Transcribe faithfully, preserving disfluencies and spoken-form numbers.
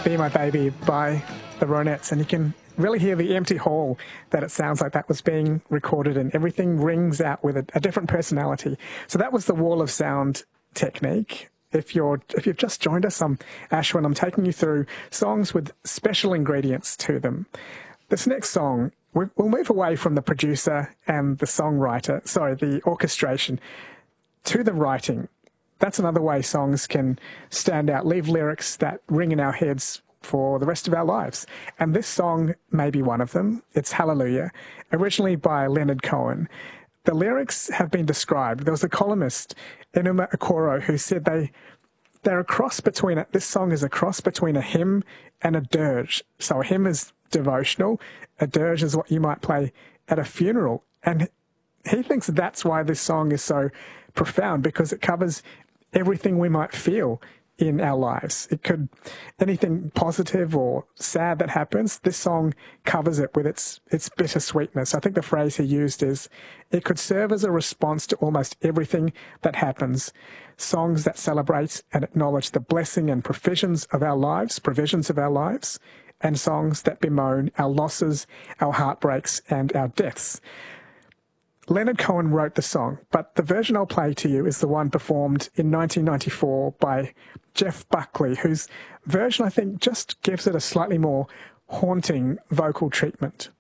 Be My Baby by the Ronettes, and you can really hear the empty hall that it sounds like that was being recorded in. Everything rings out with a, a different personality. So that was the wall of sound technique. If you're if you've just joined us, I'm Ashwin. I'm taking you through songs with special ingredients to them. This next song, we'll move away from the producer and the songwriter, sorry, the orchestration, to the writing. That's another way songs can stand out, leave lyrics that ring in our heads for the rest of our lives. And this song may be one of them. It's Hallelujah, originally by Leonard Cohen. The lyrics have been described. There was a columnist, Enuma Okoro, who said they, they're a cross between, a, this song is a cross between a hymn and a dirge. So a hymn is devotional, a dirge is what you might play at a funeral. And he thinks that's why this song is so profound, because it covers everything we might feel in our lives. It could, anything positive or sad that happens, this song covers it with its its bittersweetness. I think the phrase he used is, it could serve as a response to almost everything that happens. Songs that celebrate and acknowledge the blessing and provisions of our lives, provisions of our lives, and songs that bemoan our losses, our heartbreaks, and our deaths. Leonard Cohen wrote the song, but the version I'll play to you is the one performed in nineteen ninety-four by Jeff Buckley, whose version I think just gives it a slightly more haunting vocal treatment.